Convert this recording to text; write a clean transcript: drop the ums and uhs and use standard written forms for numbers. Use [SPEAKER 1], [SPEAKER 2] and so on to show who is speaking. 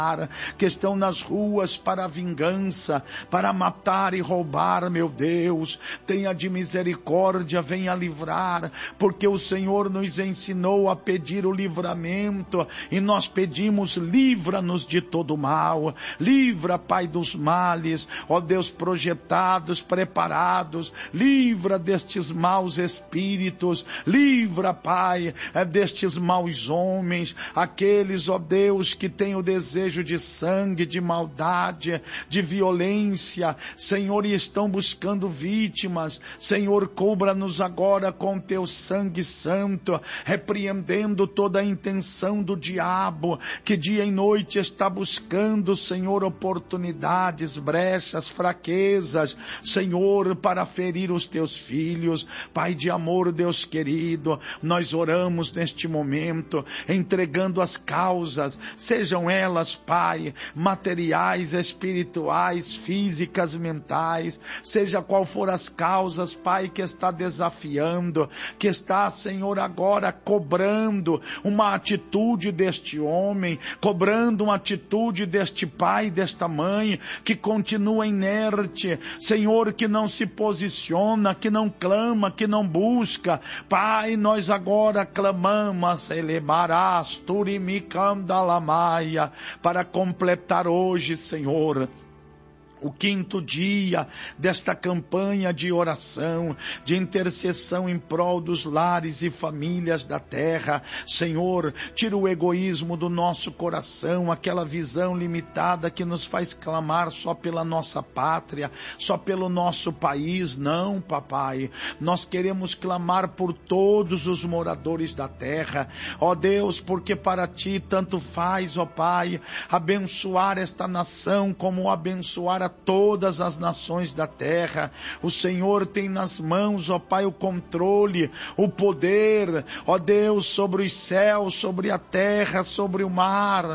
[SPEAKER 1] que estão nas ruas para a vingança, para matar e roubar, meu Deus, tenha de misericórdia, venha livrar, porque o Senhor nos ensinou a pedir o livramento, e nós pedimos, livra-nos de todo mal, livra, Pai, dos males, ó Deus, projetados, preparados, livra destes maus espíritos, livra, Pai, destes maus homens, aqueles, ó Deus, que têm o desejo de sangue, de maldade, de violência, Senhor, e estão buscando vítimas. Senhor, cubra-nos agora com teu sangue santo, repreendendo toda a intenção do diabo, que dia e noite está buscando, Senhor, oportunidades, brechas, fraquezas, Senhor, para ferir os teus filhos. Pai de amor, Deus querido, nós oramos neste momento, entregando as causas, sejam elas, Pai, materiais, espirituais, físicas, mentais, seja qual for as causas, Pai, que está desafiando, que está, Senhor, agora cobrando uma atitude deste homem, cobrando uma atitude deste pai, desta mãe, que continua inerte, Senhor, que não se posiciona, que não clama, que não busca. Pai, nós agora clamamos, elemarás, turimicandalamaia, para completar hoje, Senhor, o 5º dia desta campanha de oração, de intercessão em prol dos lares e famílias da terra. Senhor, tira o egoísmo do nosso coração, aquela visão limitada que nos faz clamar só pela nossa pátria, só pelo nosso país. Não, papai, nós queremos clamar por todos os moradores da terra, ó Deus, porque para ti tanto faz, ó Pai, abençoar esta nação como abençoar a todas as nações da terra. O Senhor tem nas mãos, ó Pai, o controle, o poder, ó Deus, sobre os céus, sobre a terra, sobre o mar.